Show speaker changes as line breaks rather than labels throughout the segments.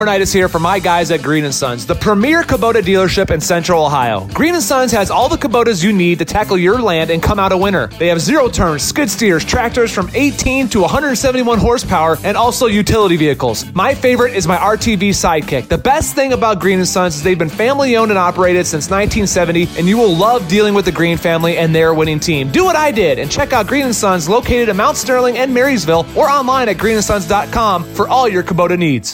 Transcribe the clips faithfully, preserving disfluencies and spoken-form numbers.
Night is here for my guys at Green and Sons, the premier Kubota dealership in Central Ohio. Green and Sons has all the Kubotas you need to tackle your land and come out a winner. They have zero turns, skid steers, tractors from eighteen to one hundred seventy-one horsepower, and also utility vehicles. My favorite is my R T V Sidekick. The best thing about Green and Sons is they've been family owned and operated since nineteen seventy, and you will love dealing with the Green family and their winning team. Do what I did and check out Green and Sons located in Mount Sterling and Marysville, or online at green and sons dot com for all your Kubota needs.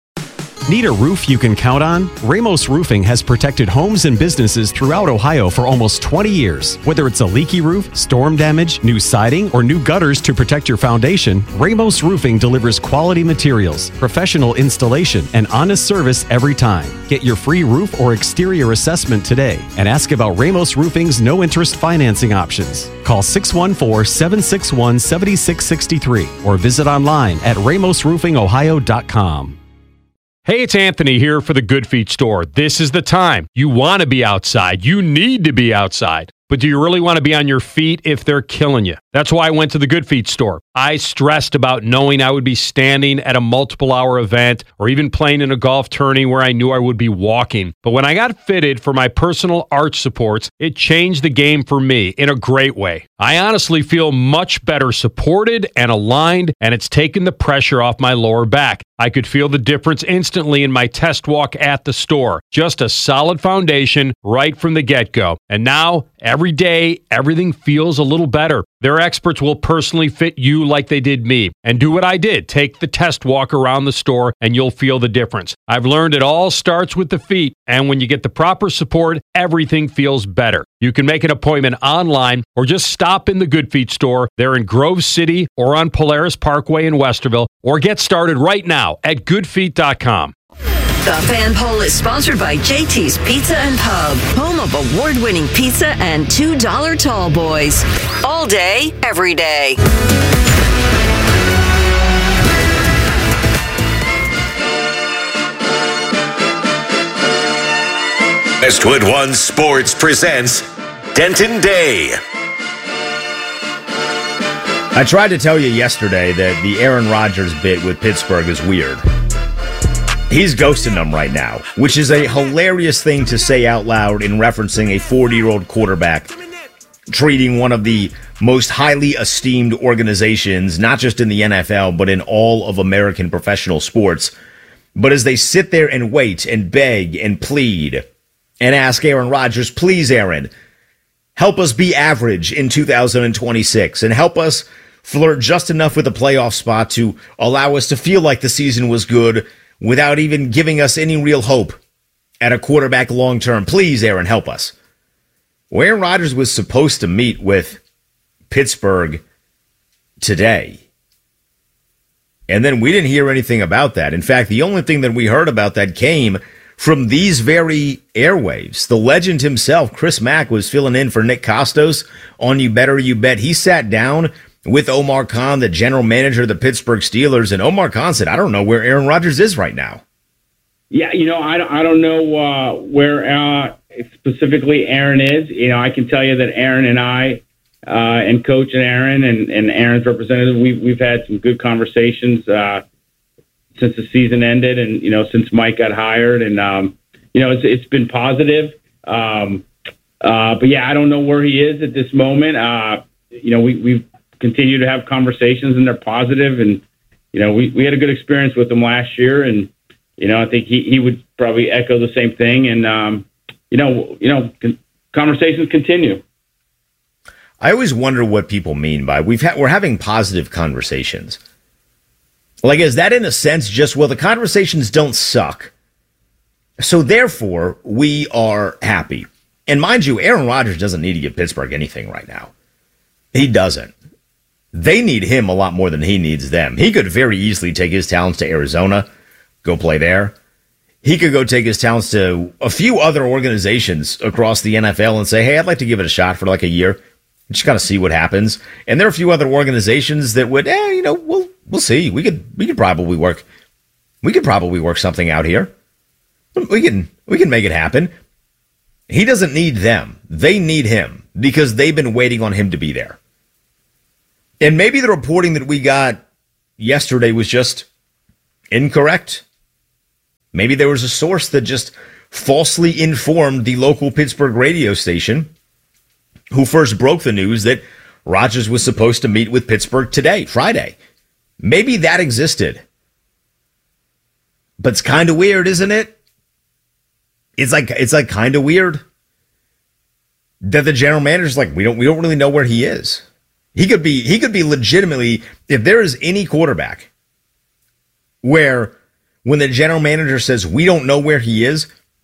Need a roof you can count on? Ramos Roofing has protected homes and businesses throughout Ohio for almost twenty years. Whether it's a leaky roof, storm damage, new siding, or new gutters to protect your foundation, Ramos Roofing delivers quality materials, professional installation, and honest service every time. Get your free roof or exterior assessment today and ask about Ramos Roofing's no-interest financing options. Call six one four, seven six one, seven six six three or visit online at ramos roofing ohio dot com.
Hey, it's Anthony here for the Good Feet store. This is the time. You want to be outside. You need to be outside. But do you really want to be on your feet if they're killing you? That's why I went to the Good Feet store. I stressed about knowing I would be standing at a multiple hour event or even playing in a golf tourney where I knew I would be walking. But when I got fitted for my personal arch supports, it changed the game for me in a great way. I honestly feel much better supported and aligned, and it's taken the pressure off my lower back. I could feel the difference instantly in my test walk at the store. Just a solid foundation right from the get-go. And now, every day, everything feels a little better. Their experts will personally fit you like they did me. And do what I did. Take the test walk around the store and you'll feel the difference. I've learned it all starts with the feet. And when you get the proper support, everything feels better. You can make an appointment online or just stop in the Good Feet store. They're in Grove City or on Polaris Parkway in Westerville. Or get started right now at good feet dot com.
The Fan Poll is sponsored by J T's Pizza and Pub, home of award-winning pizza and two dollar tall boys. All day, every day.
Westwood One Sports presents Denton Day.
I tried to tell you yesterday that the Aaron Rodgers bit with Pittsburgh is weird. He's ghosting them right now, which is a hilarious thing to say out loud in referencing a forty-year-old quarterback treating one of the most highly esteemed organizations, not just in the N F L, but in all of American professional sports. But as they sit there and wait and beg and plead and ask Aaron Rodgers, please, Aaron, help us be average in two thousand twenty-six and help us flirt just enough with a playoff spot to allow us to feel like the season was good without even giving us any real hope at a quarterback long term. Please, Aaron, help us. Well, Aaron Rodgers was supposed to meet with Pittsburgh today. And then we didn't hear anything about that. In fact, the only thing that we heard about that came from these very airwaves. The legend himself, Chris Mack, was filling in for Nick Costos on You Better You Bet. He sat down with Omar Khan, the general manager of the Pittsburgh Steelers, and Omar Khan said, I don't know where Aaron Rodgers is right now.
Yeah, you know, I don't, I don't know uh, where uh, specifically Aaron is. You know, I can tell you that Aaron and I, uh, and Coach and Aaron and, and Aaron's representative, we've, we've had some good conversations uh, since the season ended and, you know, since Mike got hired. And, um, you know, it's, it's been positive. Um, uh, but, yeah, I don't know where he is at this moment. Uh, you know, we, we've continue to have conversations and they're positive. And, you know, we, we had a good experience with him last year. And, you know, I think he, he would probably echo the same thing. And, um, you know, you know, con- conversations continue.
I always wonder what people mean by we've ha- we're having positive conversations. Like, is that in a sense just, well, the conversations don't suck, so therefore we are happy? And mind you, Aaron Rodgers doesn't need to give Pittsburgh anything right now. He doesn't. They need him a lot more than he needs them. He could very easily take his talents to Arizona, go play there. He could go take his talents to a few other organizations across the N F L and say, hey, I'd like to give it a shot for like a year. Just kind of see what happens. And there are a few other organizations that would, eh, you know, we'll we'll see. We could we could probably work we could probably work something out here. We can we can make it happen. He doesn't need them. They need him because they've been waiting on him to be there. And maybe the reporting that we got yesterday was just incorrect. Maybe there was a source that just falsely informed the local Pittsburgh radio station who first broke the news that Rodgers was supposed to meet with Pittsburgh today, Friday. Maybe that existed. But it's kind of weird, isn't it? It's like it's like kind of weird that the general manager's like, we don't we don't really know where he is. He could be he could be legitimately, if there is any quarterback where when the general manager says we don't know where he is,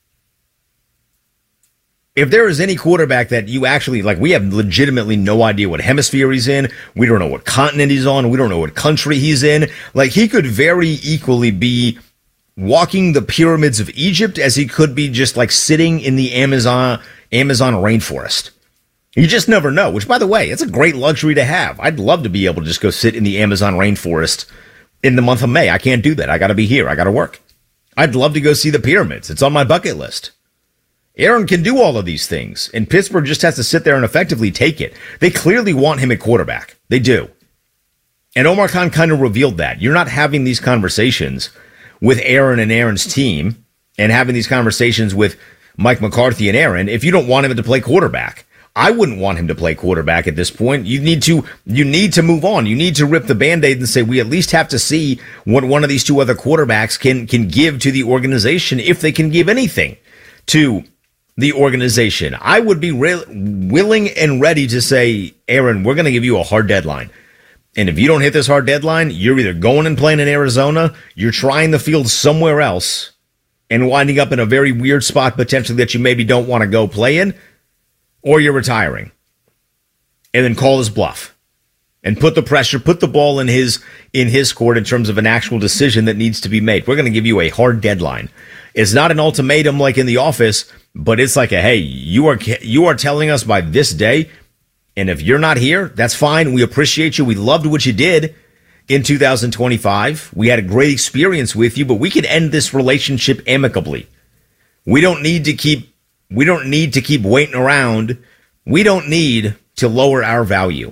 if there is any quarterback that you actually, like, we have legitimately no idea what hemisphere he's in, we don't know what continent he's on, we don't know what country he's in, like, he could very equally be walking the pyramids of Egypt as he could be just, like, sitting in the Amazon Amazon rainforest. You just never know, which, by the way, it's a great luxury to have. I'd love to be able to just go sit in the Amazon rainforest in the month of May. I can't do that. I got to be here. I got to work. I'd love to go see the pyramids. It's on my bucket list. Aaron can do all of these things, and Pittsburgh just has to sit there and effectively take it. They clearly want him at quarterback. They do. And Omar Khan kind of revealed that. You're not having these conversations with Aaron and Aaron's team and having these conversations with Mike McCarthy and Aaron if you don't want him to play quarterback. I wouldn't want him to play quarterback at this point. You need to you need to move on. You need to rip the Band-Aid and say, we at least have to see what one of these two other quarterbacks can can give to the organization, if they can give anything to the organization. I would be re- willing and ready to say, Aaron, we're going to give you a hard deadline. And if you don't hit this hard deadline, you're either going and playing in Arizona, you're trying the field somewhere else, and winding up in a very weird spot potentially that you maybe don't want to go play in, or you're retiring. And then call his bluff and put the pressure, put the ball in his in his court in terms of an actual decision that needs to be made. We're going to give you a hard deadline. It's not an ultimatum like in the office, but it's like a, hey, you are you are telling us by this day, and if you're not here, that's fine. We appreciate you. We loved what you did in two thousand twenty-five. We had a great experience with you, but we can end this relationship amicably. We don't need to keep we don't need to keep waiting around. We don't need to lower our value.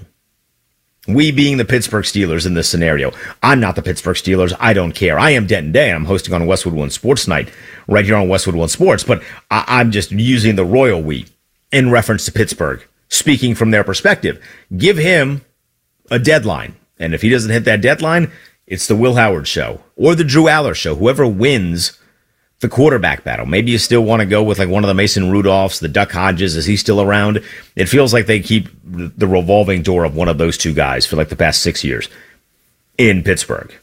We being the Pittsburgh Steelers in this scenario. I'm not the Pittsburgh Steelers. I don't care. I am Denton Day. I'm hosting on Westwood One Sports Night right here on Westwood One Sports. But I- I'm just using the royal we in reference to Pittsburgh, speaking from their perspective. Give him a deadline. And if he doesn't hit that deadline, it's the Will Howard show or the Drew Aller show. Whoever wins the quarterback battle. Maybe you still want to go with like one of the Mason Rudolphs, the Duck Hodges. Is he still around? It feels like they keep the revolving door of one of those two guys for like the past six years in Pittsburgh.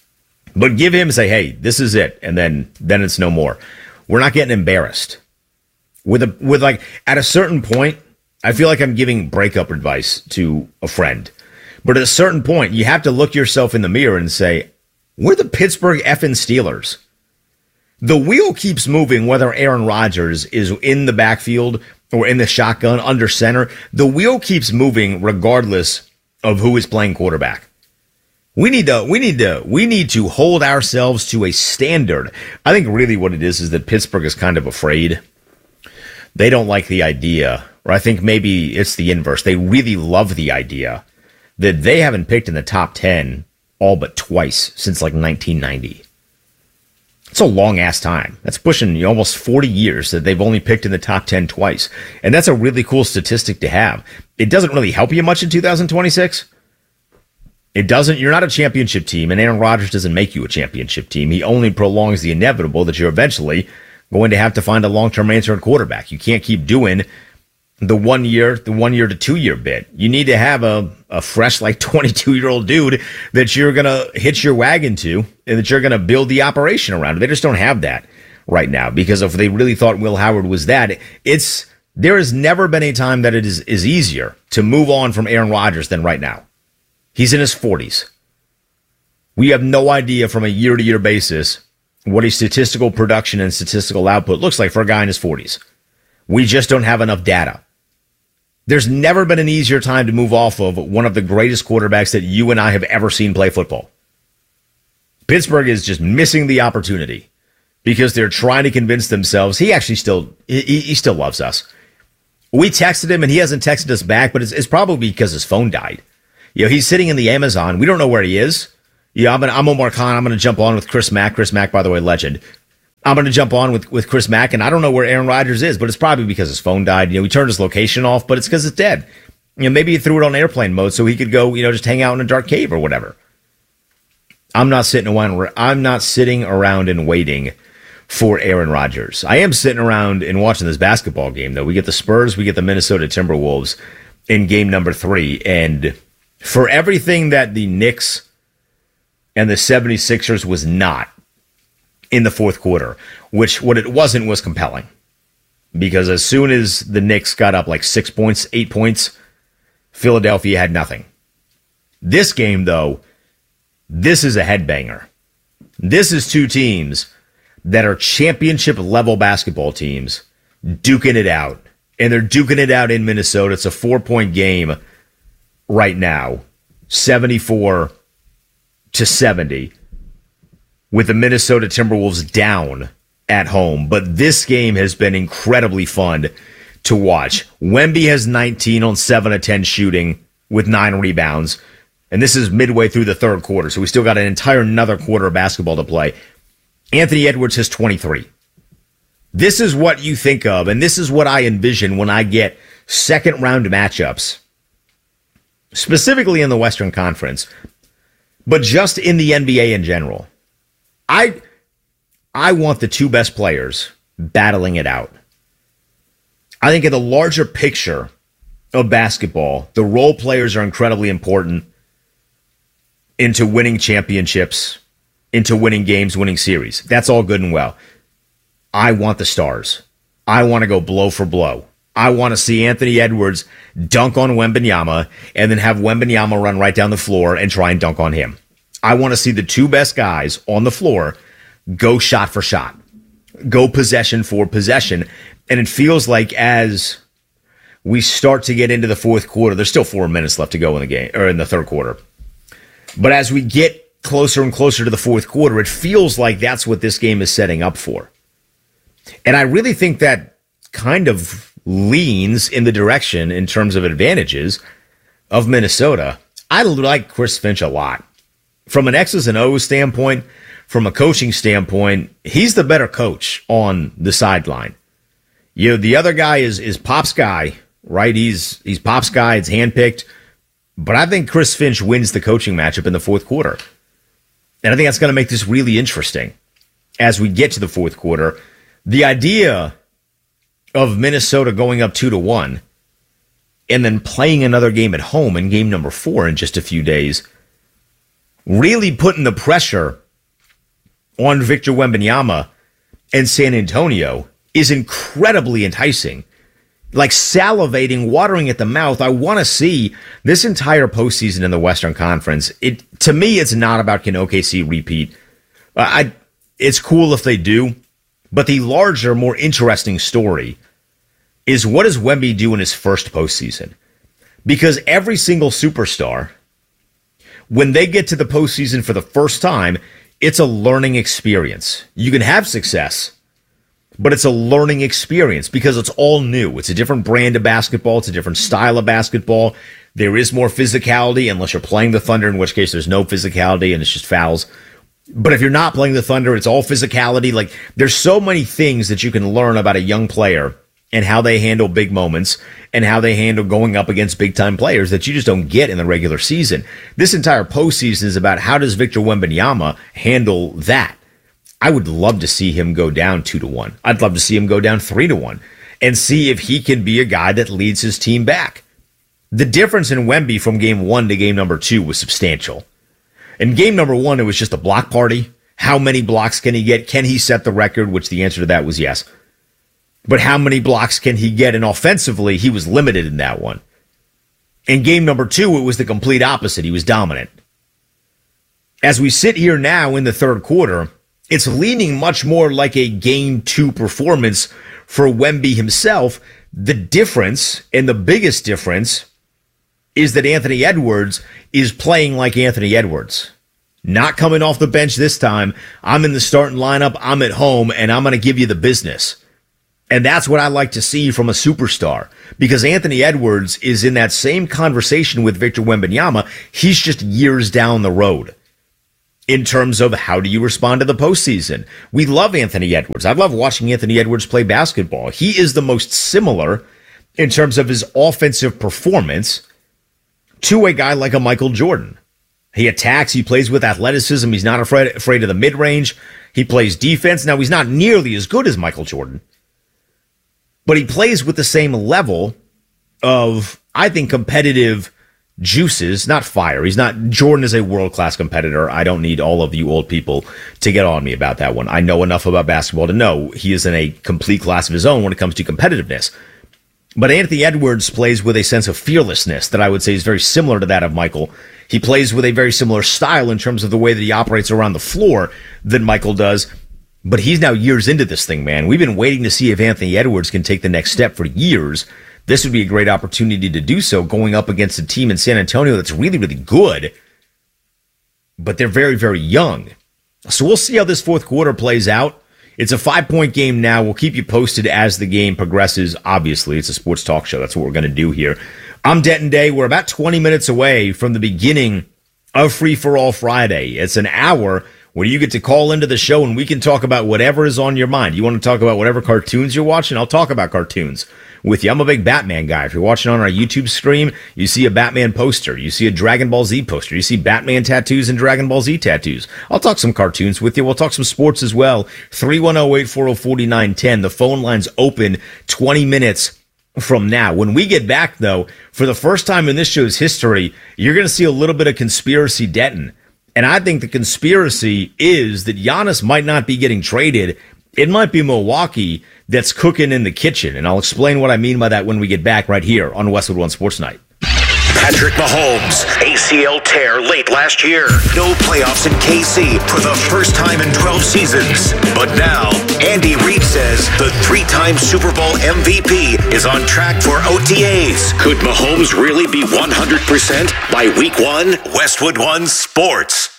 But give him, say, hey, this is it. And then, then it's no more. We're not getting embarrassed. With a, with like, at a certain point, I feel like I'm giving breakup advice to a friend. But at a certain point, you have to look yourself in the mirror and say, we're the Pittsburgh effing Steelers. The wheel keeps moving whether Aaron Rodgers is in the backfield or in the shotgun under center. The wheel keeps moving regardless of who is playing quarterback. We need to we need to we need to hold ourselves to a standard. I think really what it is is that Pittsburgh is kind of afraid. They don't like the idea, or I think maybe it's the inverse. They really love the idea that they haven't picked in the top ten all but twice since like nineteen ninety. It's a long-ass time. That's pushing you know, almost forty years that they've only picked in the top ten twice. And that's a really cool statistic to have. It doesn't really help you much in two thousand twenty-six. It doesn't. You're not a championship team, and Aaron Rodgers doesn't make you a championship team. He only prolongs the inevitable that you're eventually going to have to find a long-term answer at quarterback. You can't keep doing the one year, the one year to two year bit. You need to have a, a fresh, like twenty-two year old dude that you're going to hitch your wagon to and that you're going to build the operation around. They just don't have that right now, because if they really thought Will Howard was that, it's, there has never been a time that it is, is easier to move on from Aaron Rodgers than right now. He's in his forties. We have no idea from a year to year basis what a statistical production and statistical output looks like for a guy in his forties. We just don't have enough data. There's never been an easier time to move off of one of the greatest quarterbacks that you and I have ever seen play football. Pittsburgh is just missing the opportunity because they're trying to convince themselves he actually still he, he still loves us. We texted him and he hasn't texted us back, but it's, it's probably because his phone died. You know, he's sitting in the Amazon. We don't know where he is. Yeah, I'm, gonna, I'm Omar Khan. I'm going to jump on with Chris Mack. Chris Mack, by the way, legend. I'm going to jump on with, with Chris Mack, and I don't know where Aaron Rodgers is, but it's probably because his phone died. You know, he turned his location off, but it's because it's dead. You know, maybe he threw it on airplane mode so he could go, you know, just hang out in a dark cave or whatever. I'm not sitting around. I'm not sitting around and waiting for Aaron Rodgers. I am sitting around and watching this basketball game, though. We get the Spurs, we get the Minnesota Timberwolves in game number three, and for everything that the Knicks and the 76ers was not in the fourth quarter, which what it wasn't was compelling. Because as soon as the Knicks got up like six points, eight points, Philadelphia had nothing. This game, though, this is a headbanger. This is two teams that are championship-level basketball teams duking it out. And they're duking it out in Minnesota. It's a four-point game right now, seventy-four to seventy. With the Minnesota Timberwolves down at home. But this game has been incredibly fun to watch. Wemby has nineteen on seven of ten shooting with nine rebounds. And this is midway through the third quarter, so we still got an entire another quarter of basketball to play. Anthony Edwards has twenty-three. This is what you think of, and this is what I envision when I get second-round matchups, specifically in the Western Conference, but just in the N B A in general. I I want the two best players battling it out. I think in the larger picture of basketball, the role players are incredibly important into winning championships, into winning games, winning series. That's all good and well. I want the stars. I want to go blow for blow. I want to see Anthony Edwards dunk on Wembanyama and then have Wembanyama run right down the floor and try and dunk on him. I want to see the two best guys on the floor go shot for shot, go possession for possession. And it feels like as we start to get into the fourth quarter, there's still four minutes left to go in the game or in the third quarter. But as we get closer and closer to the fourth quarter, it feels like that's what this game is setting up for. And I really think that kind of leans in the direction in terms of advantages of Minnesota. I like Chris Finch a lot. From an X's and O's standpoint, from a coaching standpoint, he's the better coach on the sideline. You know, the other guy is is Pop's guy, right? He's he's Pop's guy. It's handpicked. But I think Chris Finch wins the coaching matchup in the fourth quarter. And I think that's going to make this really interesting as we get to the fourth quarter. The idea of Minnesota going up two to one and then playing another game at home in game number four in just a few days, really putting the pressure on Victor Wembanyama and San Antonio is incredibly enticing. Like salivating, watering at the mouth. I want to see this entire postseason in the Western Conference. It to me, it's not about can O K C repeat. Uh, I, it's cool if they do, but the larger, more interesting story is what does Wemby do in his first postseason? Because every single superstar, when they get to the postseason for the first time, it's a learning experience. You can have success, but it's a learning experience because it's all new. It's a different brand of basketball. It's a different style of basketball. There is more physicality, unless you're playing the Thunder, in which case there's no physicality and it's just fouls. But if you're not playing the Thunder, it's all physicality. Like, there's so many things that you can learn about a young player and how they handle big moments and how they handle going up against big-time players that you just don't get in the regular season. This entire postseason is about how does Victor Wembanyama handle that. I would love to see him go down two to one. I'd love to see him go down three to one and see if he can be a guy that leads his team back. The difference in Wemby from game one to game number two was substantial. In game number one, it was just a block party. How many blocks can he get? Can he set the record? Which the answer to that was yes. But how many blocks can he get? And offensively, he was limited in that one. In game number two, it was the complete opposite. He was dominant. As we sit here now in the third quarter, it's leaning much more like a game two performance for Wemby himself. The difference, and the biggest difference, is that Anthony Edwards is playing like Anthony Edwards. Not coming off the bench this time. I'm in the starting lineup. I'm at home, and I'm going to give you the business. And that's what I like to see from a superstar, because Anthony Edwards is in that same conversation with Victor Wembanyama. He's just years down the road. in terms of how do you respond to the postseason. We love Anthony Edwards. I love watching Anthony Edwards play basketball. He is the most similar in terms of his offensive performance to a guy like a Michael Jordan. He attacks. He plays with athleticism. He's not afraid, afraid of the mid-range. He plays defense. Now, he's not nearly as good as Michael Jordan, but he plays with the same level of, I think, competitive juices, not fire. He's not, Jordan is a world-class competitor. I don't need all of you old people to get on me about that one. I know enough about basketball to know he is in a complete class of his own when it comes to competitiveness. But Anthony Edwards plays with a sense of fearlessness that I would say is very similar to that of Michael. He plays with a very similar style in terms of the way that he operates around the floor than Michael does. But he's now years into this thing, man. We've been waiting to see if Anthony Edwards can take the next step for years. This would be a great opportunity to do so, going up against a team in San Antonio that's really, really good. But they're very, very young. So we'll see how this fourth quarter plays out. It's a five-point game now. We'll keep you posted as the game progresses. Obviously, it's a sports talk show. That's what we're going to do here. I'm Denton Day. We're about twenty minutes away from the beginning of Free for All Friday. It's an hour where you get to call into the show and we can talk about whatever is on your mind. You want to talk about whatever cartoons you're watching? I'll talk about cartoons with you. I'm a big Batman guy. If you're watching on our YouTube stream, you see a Batman poster. You see a Dragon Ball Z poster. You see Batman tattoos and Dragon Ball Z tattoos. I'll talk some cartoons with you. We'll talk some sports as well. three one zero, eight four zero, four nine one zero. The phone line's open twenty minutes from now. When we get back, though, for the first time in this show's history, you're going to see a little bit of Conspiracy Denton. And I think the conspiracy is that Giannis might not be getting traded. It might be Milwaukee that's cooking in the kitchen. And I'll explain what I mean by that when we get back right here on Westwood One Sports Night.
Patrick Mahomes, A C L tear late last year. No playoffs in K C for the first time in twelve seasons. But now, Andy Reid says the three-time Super Bowl M V P is on track for O T As. Could Mahomes really be one hundred percent by week one? Westwood One Sports.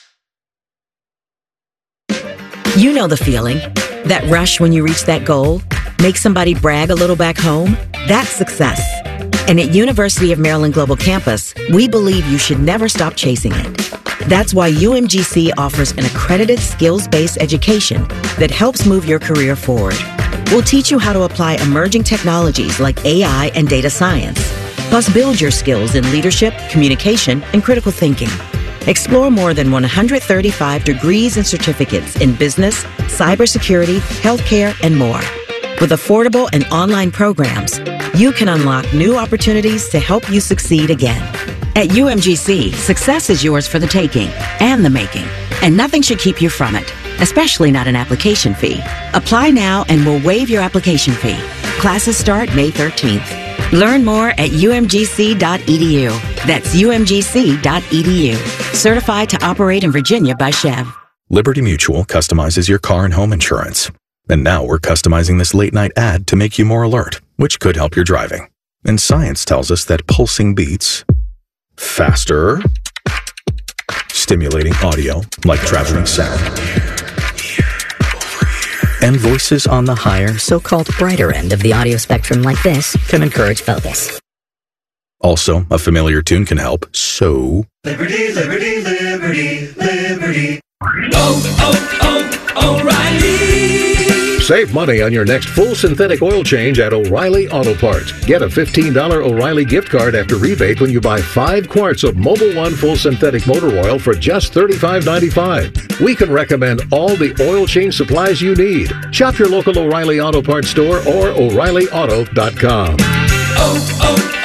You know the feeling. That rush when you reach that goal. Make somebody brag a little back home. That's success. And at University of Maryland Global Campus, we believe you should never stop chasing it. That's why U M G C offers an accredited skills-based education that helps move your career forward. We'll teach you how to apply emerging technologies like A I and data science, plus build your skills in leadership, communication, and critical thinking. Explore more than one hundred thirty-five degrees and certificates in business, cybersecurity, healthcare, and more. With affordable and online programs, you can unlock new opportunities to help you succeed again. At U M G C, success is yours for the taking and the making, and nothing should keep you from it, especially not an application fee. Apply now and we'll waive your application fee. Classes start May thirteenth. Learn more at U M G C dot E D U. That's U M G C dot E D U. Certified to operate in Virginia by Chev.
Liberty Mutual customizes your car and home insurance. And now we're customizing this late night ad to make you more alert, which could help your driving. And science tells us that pulsing beats faster, stimulating audio like traveling sound, and voices on the higher,
so-called brighter end of the audio spectrum like this can encourage focus.
Also, a familiar tune can help, so...
Liberty, liberty, liberty, liberty. Oh, oh, oh, O'Reilly!
Save money on your next full synthetic oil change at O'Reilly Auto Parts. Get a fifteen dollars O'Reilly gift card after rebate when you buy five quarts of Mobil One full synthetic motor oil for just thirty-five ninety-five. We can recommend all the oil change supplies you need. Shop your local O'Reilly Auto Parts store or O'Reilly Auto dot com.
Oh,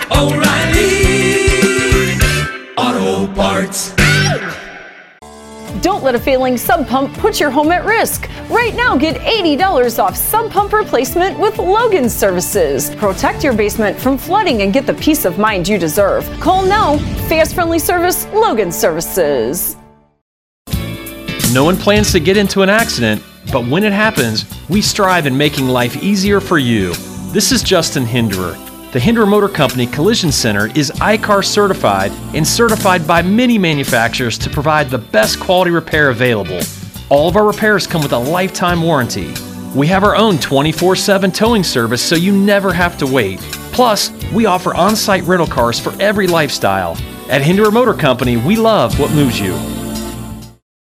oh, oh, O'Reilly Auto Parts.
Don't let a failing sump pump put your home at risk. Right now, get eighty dollars off sump pump replacement with Logan Services. Protect your basement from flooding and get the peace of mind you deserve. Call now. Fast, friendly service, Logan Services.
No one plans to get into an accident, but when it happens, we strive in making life easier for you. This is Justin Hinderer. The Hinderer Motor Company Collision Center is I C A R certified and certified by many manufacturers to provide the best quality repair available. All of our repairs come with a lifetime warranty. We have our own twenty-four seven towing service so you never have to wait. Plus, we offer on-site rental cars for every lifestyle. At Hinderer Motor Company, we love what moves you.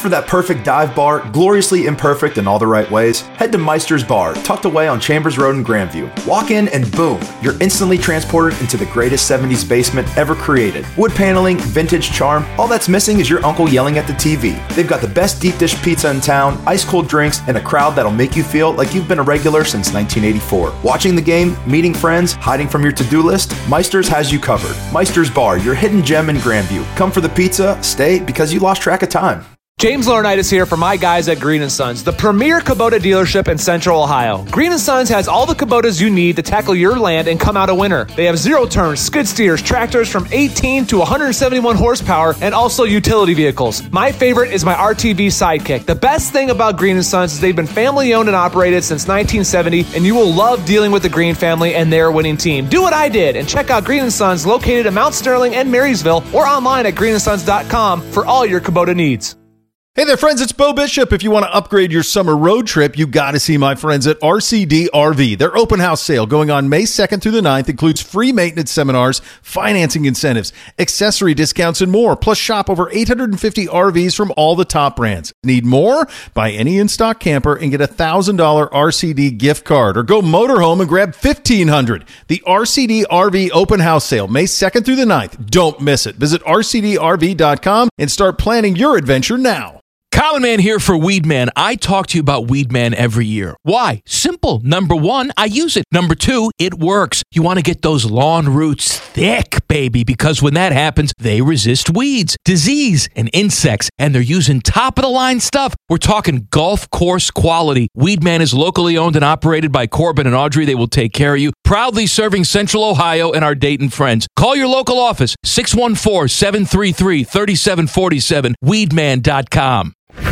for that perfect dive bar, gloriously imperfect in all the right ways? Head to Meister's Bar, tucked away on Chambers Road in Grandview. Walk in and boom, you're instantly transported into the greatest seventies basement ever created. Wood paneling, vintage charm, all that's missing is your uncle yelling at the T V. They've got the best deep dish pizza in town, ice cold drinks, and a crowd that'll make you feel like you've been a regular since nineteen eighty-four. Watching the game, meeting friends, hiding from your to-do list, Meister's has you covered. Meister's Bar, your hidden gem in Grandview. Come for the pizza, stay because you lost track of time.
James Laurinaitis here for my guys at Green and Sons, the premier Kubota dealership in Central Ohio. Green and Sons has all the Kubotas you need to tackle your land and come out a winner. They have zero turns, skid steers, tractors from eighteen to one hundred seventy-one horsepower, and also utility vehicles. My favorite is my R T V Sidekick. The best thing about Green and Sons is they've been family owned and operated since nineteen seventy, and you will love dealing with the Green family and their winning team. Do what I did and check out Green and Sons located in Mount Sterling and Marysville, or online at green and sons dot com for all your Kubota needs.
Hey there, friends, it's Bo Bishop. If you want to upgrade your summer road trip, you got to see my friends at R C D R V. Their open house sale going on May second through the ninth includes free maintenance seminars, financing incentives, accessory discounts, and more. Plus, shop over eight hundred fifty R Vs from all the top brands. Need more? Buy any in-stock camper and get a one thousand dollars R C D gift card. Or go motorhome and grab fifteen hundred dollars. The R C D R V open house sale, May second through the ninth. Don't miss it. Visit R C D R V dot com and start planning your adventure now.
Common Man here for Weedman. I talk to you about Weedman every year. Why? Simple. Number one, I use it. Number two, it works. You want to get those lawn roots thick, baby, because when that happens, they resist weeds, disease, and insects, and they're using top-of-the-line stuff. We're talking golf course quality. Weedman is locally owned and operated by Corbin and Audrey. They will take care of you. Proudly serving Central Ohio and our Dayton friends. Call your local office, six one four, seven three three, three seven four seven, weedman dot com.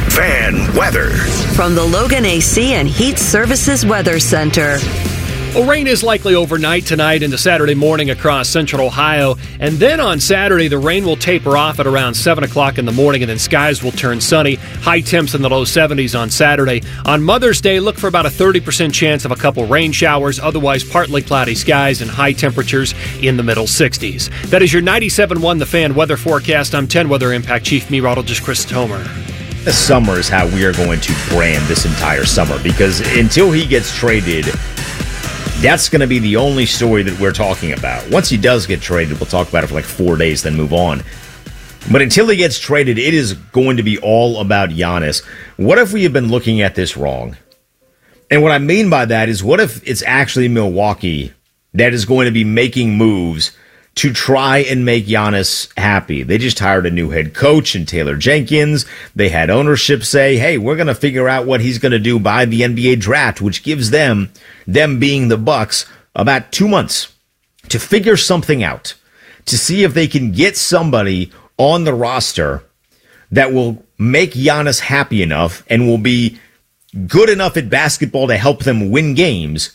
Fan weather
from the Logan A C and Heat Services Weather Center.
Well, rain is likely overnight tonight into Saturday morning across central Ohio. And then on Saturday, the rain will taper off at around seven o'clock in the morning, and then skies will turn sunny. High temps in the low seventies on Saturday. On Mother's Day, look for about a thirty percent chance of a couple rain showers. Otherwise, partly cloudy skies and high temperatures in the middle sixties. That is your ninety-seven point one The Fan weather forecast. I'm ten Weather Impact Chief Meteorologist Chris Tomer.
The summer is how we are going to brand this entire summer, because until he gets traded, that's going to be the only story that we're talking about. Once he does get traded, we'll talk about it for like four days, then move on. But until he gets traded, it is going to be all about Giannis. What if we have been looking at this wrong? And what I mean by that is, what if it's actually Milwaukee that is going to be making moves to try and make Giannis happy? They just hired a new head coach in Taylor Jenkins. They had ownership say, hey, we're going to figure out what he's going to do by the N B A draft, which gives them, them being the Bucks, about two months to figure something out, to see if they can get somebody on the roster that will make Giannis happy enough and will be good enough at basketball to help them win games,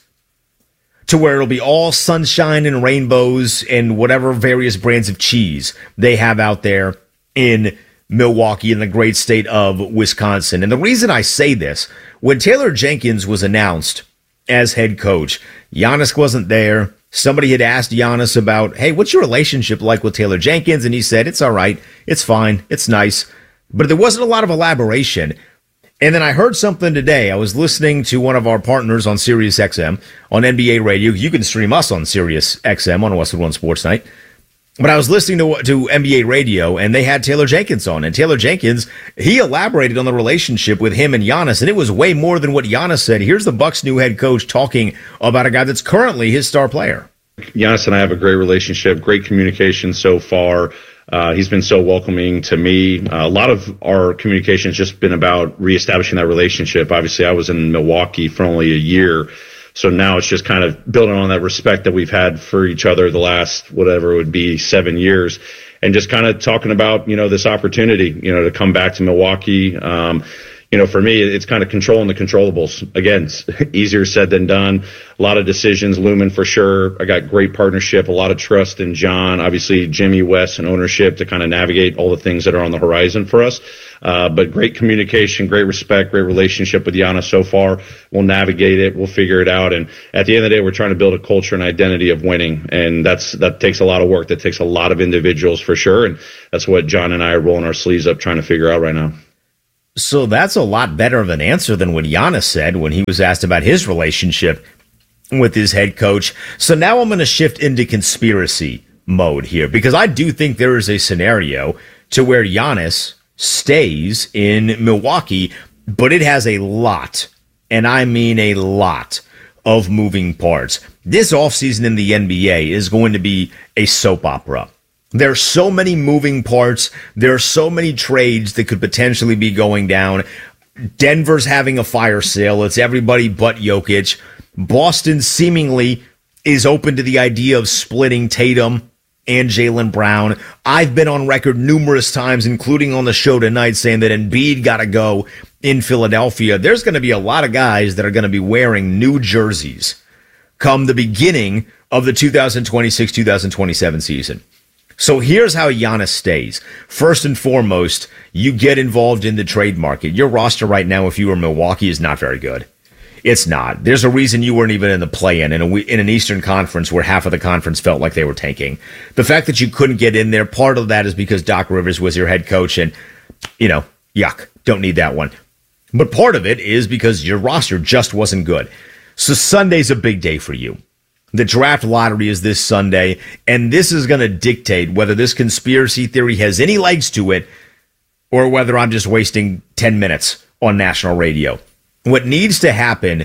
to where it'll be all sunshine and rainbows and whatever various brands of cheese they have out there in Milwaukee, in the great state of Wisconsin. And the reason I say this, when Taylor Jenkins was announced as head coach, Giannis wasn't there. Somebody had asked Giannis about, hey, what's your relationship like with Taylor Jenkins? And he said, it's all right. It's fine. It's nice. But there wasn't a lot of elaboration. And then I heard something today. I was listening to one of our partners on Sirius X M on N B A radio. You can stream us on Sirius X M on Westwood One Sports Night. But I was listening to, to N B A radio, and they had Taylor Jenkins on. And Taylor Jenkins, he elaborated on the relationship with him and Giannis, and it was way more than what Giannis said. Here's the Bucks' new head coach talking about a guy that's currently his star player.
Giannis and I have a great relationship, great communication so far. Uh, he's been so welcoming to me. Uh, a lot of our communication has just been about reestablishing that relationship. Obviously, I was in Milwaukee for only a year, so now it's just kind of building on that respect that we've had for each other the last, whatever it would be, seven years, and just kind of talking about, you know, this opportunity, you know, to come back to Milwaukee. Um, You know, for me, it's kind of controlling the controllables. Again, it's easier said than done. A lot of decisions looming for sure. I got great partnership, a lot of trust in John, obviously Jimmy, Wes, and ownership to kind of navigate all the things that are on the horizon for us. Uh, but great communication, great respect, great relationship with Giannis so far. We'll navigate it. We'll figure it out. And at the end of the day, we're trying to build a culture and identity of winning. And that's, that takes a lot of work. That takes a lot of individuals for sure. And that's what John and I are rolling our sleeves up trying to figure out right now.
So that's a lot better of an answer than what Giannis said when he was asked about his relationship with his head coach. So now I'm going to shift into conspiracy mode here, because I do think there is a scenario to where Giannis stays in Milwaukee, but it has a lot, and I mean a lot, of moving parts. This offseason in the N B A is going to be a soap opera. There are so many moving parts. There are so many trades that could potentially be going down. Denver's having a fire sale. It's everybody but Jokic. Boston seemingly is open to the idea of splitting Tatum and Jaylen Brown. I've been on record numerous times, including on the show tonight, saying that Embiid got to go in Philadelphia. There's going to be a lot of guys that are going to be wearing new jerseys come the beginning of the two thousand twenty-six two thousand twenty-seven season. So here's how Giannis stays. First and foremost, you get involved in the trade market. Your roster right now, if you were Milwaukee, is not very good. It's not. There's a reason you weren't even in the play-in in, a, in an Eastern Conference where half of the conference felt like they were tanking. The fact that you couldn't get in there, part of that is because Doc Rivers was your head coach, and, you know, yuck, don't need that one. But part of it is because your roster just wasn't good. So Sunday's a big day for you. The draft lottery is this Sunday, and this is going to dictate whether this conspiracy theory has any legs to it or whether I'm just wasting ten minutes on national radio. What needs to happen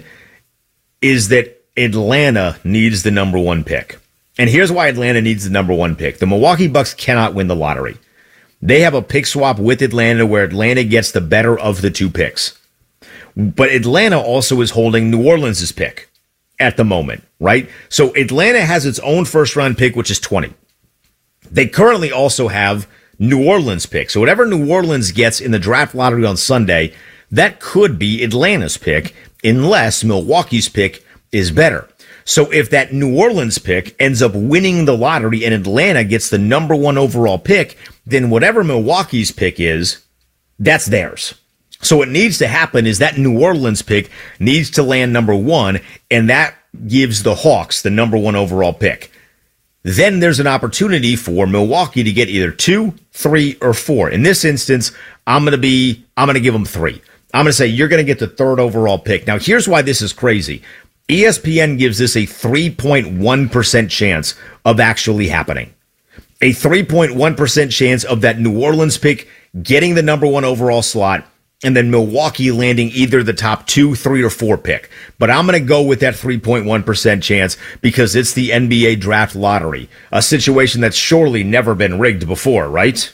is that Atlanta needs the number one pick. And here's why Atlanta needs the number one pick. The Milwaukee Bucks cannot win the lottery. They have a pick swap with Atlanta where Atlanta gets the better of the two picks. But Atlanta also is holding New Orleans' pick at the moment, right? So Atlanta has its own first-round pick, which is twenty. They currently also have New Orleans' pick. So whatever New Orleans gets in the draft lottery on Sunday, that could be Atlanta's pick, unless Milwaukee's pick is better. So if that New Orleans pick ends up winning the lottery and Atlanta gets the number one overall pick, then whatever Milwaukee's pick is, that's theirs. So what needs to happen is that New Orleans pick needs to land number one, and that gives the Hawks the number one overall pick. Then there's an opportunity for Milwaukee to get either two, three, or four. In this instance, I'm going to be, I'm going to give them three. I'm going to say you're going to get the third overall pick. Now, here's why this is crazy. E S P N gives this a three point one percent chance of actually happening. A three point one percent chance of that New Orleans pick getting the number one overall slot, and then Milwaukee landing either the top two, three, or four pick. But I'm going to go with that three point one percent chance because it's the N B A draft lottery, a situation that's surely never been rigged before, right?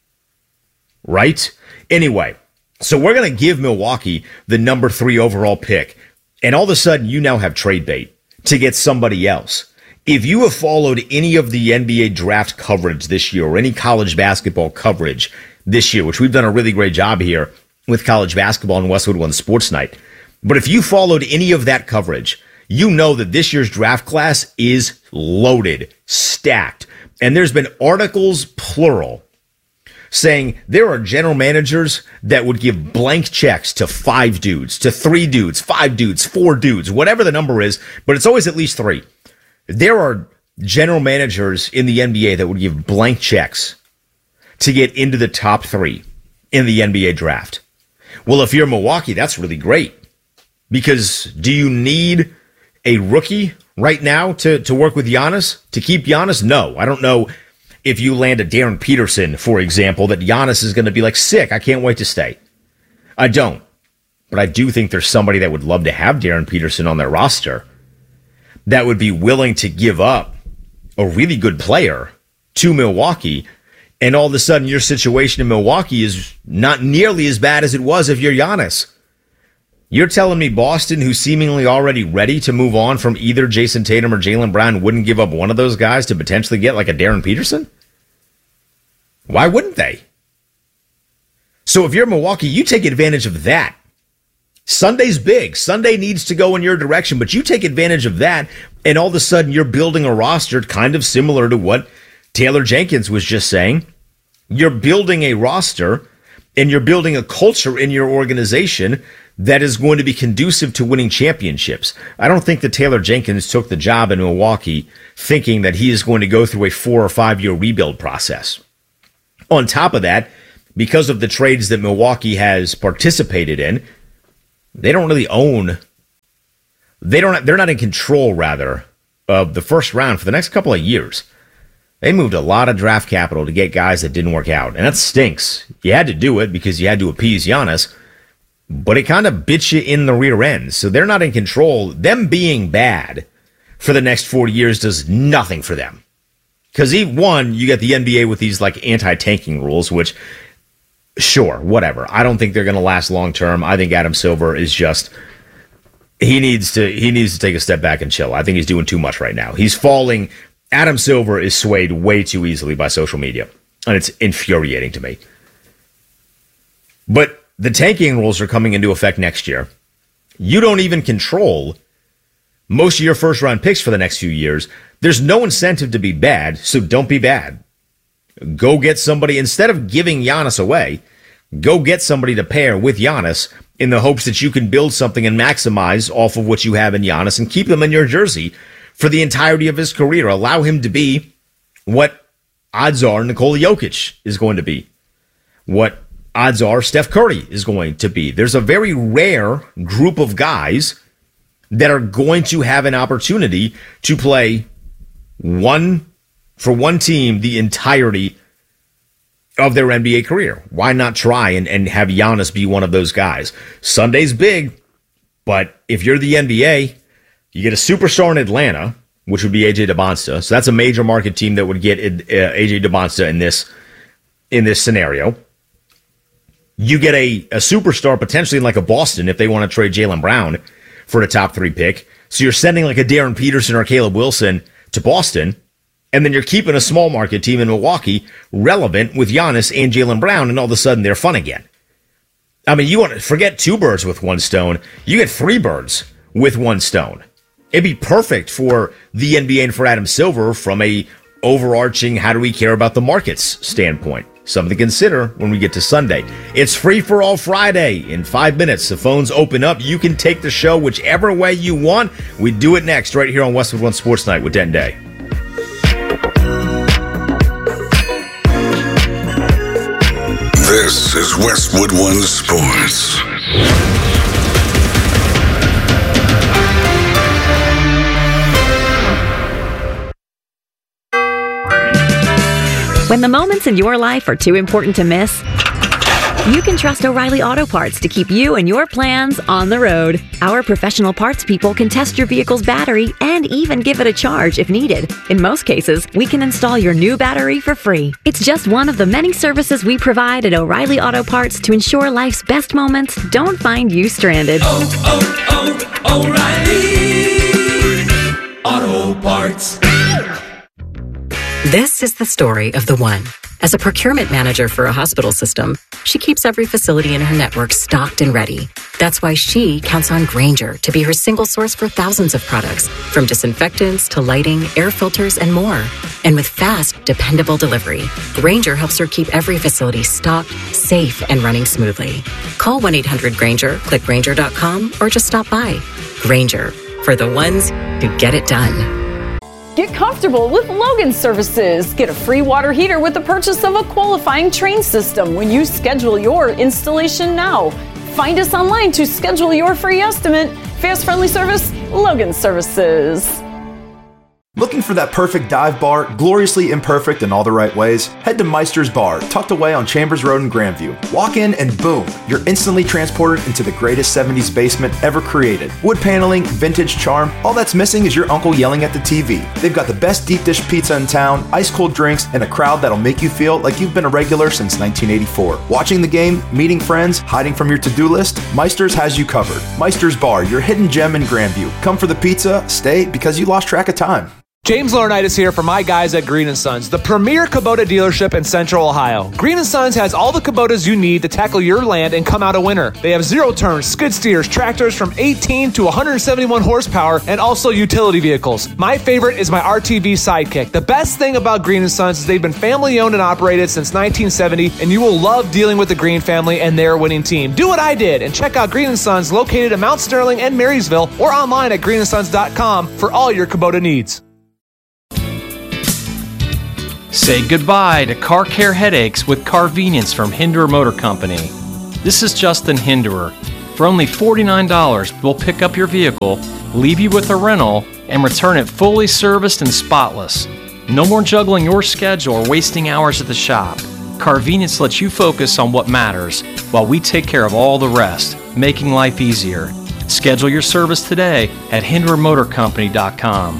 Right? Anyway, so we're going to give Milwaukee the number three overall pick, and all of a sudden you now have trade bait to get somebody else. If you have followed any of the N B A draft coverage this year or any college basketball coverage this year, which we've done a really great job here with college basketball and Westwood One Sports Night. But if you followed any of that coverage, you know that this year's draft class is loaded, stacked. And there's been articles, plural, saying there are general managers that would give blank checks to five dudes, to three dudes, five dudes, four dudes, whatever the number is, but it's always at least three. There are general managers in the N B A that would give blank checks to get into the top three in the N B A draft. Well, if you're Milwaukee, that's really great. Because do you need a rookie right now to, to work with Giannis, to keep Giannis? No. I don't know if you land a Darren Peterson, for example, that Giannis is going to be like, sick, I can't wait to stay. I don't. But I do think there's somebody that would love to have Darren Peterson on their roster that would be willing to give up a really good player to Milwaukee. And all of a sudden, your situation in Milwaukee is not nearly as bad as it was if you're Giannis. You're telling me Boston, who's seemingly already ready to move on from either Jason Tatum or Jaylen Brown, wouldn't give up one of those guys to potentially get like a Darren Peterson? Why wouldn't they? So if you're Milwaukee, you take advantage of that. Sunday's big. Sunday needs to go in your direction, but you take advantage of that, and all of a sudden you're building a roster kind of similar to what Taylor Jenkins was just saying. You're building a roster and you're building a culture in your organization that is going to be conducive to winning championships. I don't think that Taylor Jenkins took the job in Milwaukee thinking that he is going to go through a four or five year rebuild process. On top of that, because of the trades that Milwaukee has participated in, they don't really own, they don't, they're not in control, rather, of the first round for the next couple of years. They moved a lot of draft capital to get guys that didn't work out, and that stinks. You had to do it because you had to appease Giannis, but it kind of bit you in the rear end. So they're not in control. Them being bad for the next forty years does nothing for them. Because, one, you get the N B A with these like anti-tanking rules, which, sure, whatever. I don't think they're going to last long term. I think Adam Silver is just, he needs to he needs to take a step back and chill. I think he's doing too much right now. He's falling. Adam Silver is swayed way too easily by social media, and it's infuriating to me. But the tanking rules are coming into effect next year. You don't even control most of your first-round picks for the next few years. There's no incentive to be bad, so don't be bad. Go get somebody, instead of giving Giannis away, go get somebody to pair with Giannis in the hopes that you can build something and maximize off of what you have in Giannis and keep him in your jersey for the entirety of his career. Allow him to be what odds are Nikola Jokic is going to be, what odds are Steph Curry is going to be. There's a very rare group of guys that are going to have an opportunity to play one for one team the entirety of their N B A career. Why not try and, and have Giannis be one of those guys? Sunday's big, but if you're the N B A, you get a superstar in Atlanta, which would be A J DeBonsta. So that's a major market team that would get uh, A J DeBonsta in this in this scenario. You get a, a superstar potentially in like a Boston if they want to trade Jaylen Brown for a top three pick. So you're sending like a Darren Peterson or Caleb Wilson to Boston, and then you're keeping a small market team in Milwaukee relevant with Giannis and Jaylen Brown, and all of a sudden they're fun again. I mean, you want to forget two birds with one stone. You get three birds with one stone. It'd be perfect for the N B A and for Adam Silver from a overarching how do we care about the markets standpoint. Something to consider when we get to Sunday. It's Free for All Friday. In five minutes, the phones open up. You can take the show whichever way you want. We do it next right here on Westwood One Sports Night with Denton Day.
This is Westwood One Sports.
When the moments in your life are too important to miss, you can trust O'Reilly Auto Parts to keep you and your plans on the road. Our professional parts people can test your vehicle's battery and even give it a charge if needed. In most cases, we can install your new battery for free. It's just one of the many services we provide at O'Reilly Auto Parts to ensure life's best moments don't find you stranded.
Oh, oh, oh, O'Reilly Auto Parts.
This is the story of the one. As a procurement manager for a hospital system, she keeps every facility in her network stocked and ready. That's why she counts on Grainger to be her single source for thousands of products, from disinfectants to lighting, air filters, and more. And with fast, dependable delivery, Grainger helps her keep every facility stocked, safe, and running smoothly. Call one eight hundred Grainger, click Grainger dot com, or just stop by. Grainger, for the ones who get it done.
Get comfortable with Logan Services. Get a free water heater with the purchase of a qualifying Train system when you schedule your installation now. Find us online to schedule your free estimate. Fast, friendly service, Logan Services.
Looking for that perfect dive bar, gloriously imperfect in all the right ways? Head to Meister's Bar, tucked away on Chambers Road in Grandview. Walk in and boom, you're instantly transported into the greatest seventies basement ever created. Wood paneling, vintage charm, all that's missing is your uncle yelling at the T V. They've got the best deep dish pizza in town, ice cold drinks, and a crowd that'll make you feel like you've been a regular since nineteen eighty-four. Watching the game, meeting friends, hiding from your to-do list, Meister's has you covered. Meister's Bar, your hidden gem in Grandview. Come for the pizza, stay because you lost track of time.
James Laurinaitis here for my guys at Green and Sons, the premier Kubota dealership in Central Ohio. Green and Sons has all the Kubotas you need to tackle your land and come out a winner. They have zero-turn skid steers, tractors from eighteen to one hundred seventy-one horsepower, and also utility vehicles. My favorite is my R T V Sidekick. The best thing about Green and Sons is they've been family-owned and operated since nineteen seventy, and you will love dealing with the Green family and their winning team. Do what I did and check out Green and Sons, located in Mount Sterling and Marysville, or online at green and sons dot com for all your Kubota needs.
Say goodbye to car care headaches with Carvenience from Hinderer Motor Company. This is Justin Hinderer. For only forty-nine dollars, we'll pick up your vehicle, leave you with a rental, and return it fully serviced and spotless. No more juggling your schedule or wasting hours at the shop. Carvenience lets you focus on what matters, while we take care of all the rest, making life easier. Schedule your service today at hinderer motor company dot com.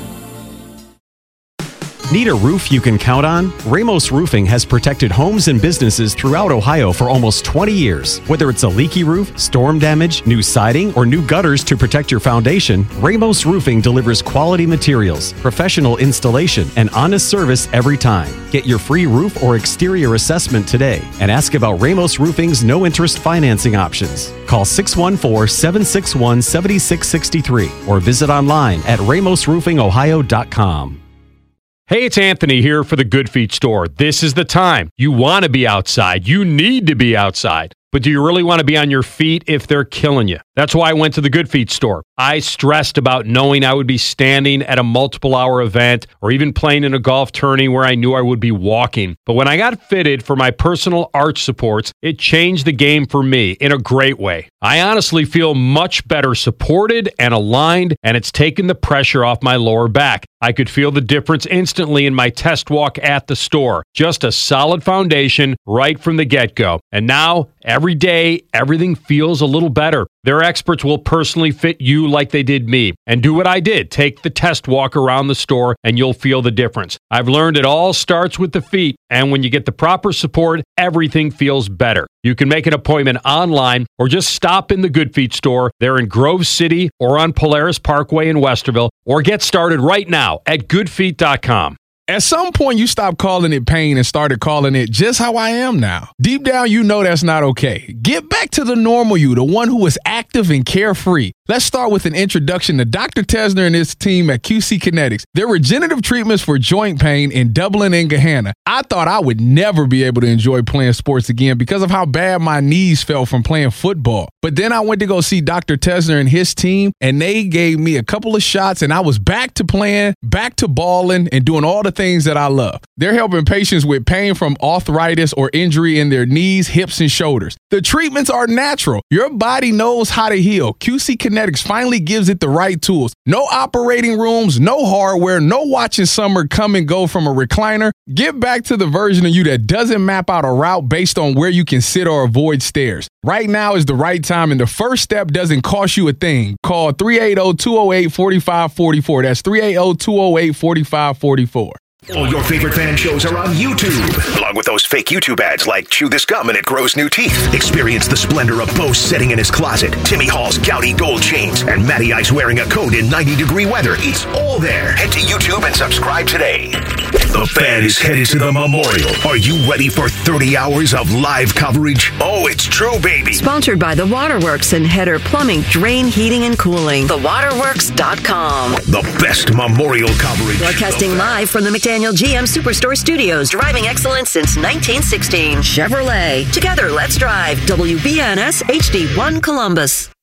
Need a roof you can count on? Ramos Roofing has protected homes and businesses throughout Ohio for almost twenty years. Whether it's a leaky roof, storm damage, new siding, or new gutters to protect your foundation, Ramos Roofing delivers quality materials, professional installation, and honest service every time. Get your free roof or exterior assessment today and ask about Ramos Roofing's no-interest financing options. Call six one four, seven six one, seven six six three or visit online at ramos roofing ohio dot com.
Hey, it's Anthony here for the Good Feet store. This is the time. You want to be outside. You need to be outside. But do you really want to be on your feet if they're killing you? That's why I went to the Good Feet store. I stressed about knowing I would be standing at a multiple hour event or even playing in a golf tourney where I knew I would be walking. But when I got fitted for my personal arch supports, it changed the game for me in a great way. I honestly feel much better supported and aligned, and it's taken the pressure off my lower back. I could feel the difference instantly in my test walk at the store. Just a solid foundation right from the get-go. And now, every day, everything feels a little better. Their experts will personally fit you like they did me. And do what I did. Take the test walk around the store and you'll feel the difference. I've learned it all starts with the feet. And when you get the proper support, everything feels better. You can make an appointment online or just stop in the Good Feet store. They're in Grove City or on Polaris Parkway in Westerville. Or get started right now at good feet dot com.
At some point, you stopped calling it pain and started calling it just how I am now. Deep down, you know that's not okay. Get back to the normal you, the one who is active and carefree. Let's start with an introduction to Doctor Tesner and his team at Q C Kinetics. Their regenerative treatments for joint pain in Dublin and Gahanna. I thought I would never be able to enjoy playing sports again because of how bad my knees felt from playing football. But then I went to go see Doctor Tesner and his team, and they gave me a couple of shots, and I was back to playing, back to balling, and doing all the things that I love. They're helping patients with pain from arthritis or injury in their knees, hips, and shoulders. The treatments are natural. Your body knows how to heal. Q C Kinetics finally gives it the right tools. No operating rooms, no hardware, no watching summer come and go from a recliner. Get back to the version of you that doesn't map out a route based on where you can sit or avoid stairs. Right now is the right time, and the first step doesn't cost you a thing. Call three eight zero, two zero eight, four five four four. That's three eight zero, two zero eight, four five four four.
All your favorite fan shows are on YouTube, along with those fake YouTube ads like Chew This Gum and It Grows New Teeth. Experience the splendor of Bo sitting in his closet, Timmy Hall's Gouty gold chains, and Matty Ice wearing a coat in ninety degree weather. It's all there. Head to YouTube and subscribe today. The Fan is headed to the Memorial. Are you ready for thirty hours of live coverage? Oh, it's true, baby.
Sponsored by The Waterworks and Header Plumbing, Drain, Heating, and Cooling. the waterworks dot com.
The best Memorial coverage.
Broadcasting live from the McDaniel G M Superstore Studios. Driving excellence since nineteen sixteen. Chevrolet. Together, let's drive. W B N S H D one Columbus.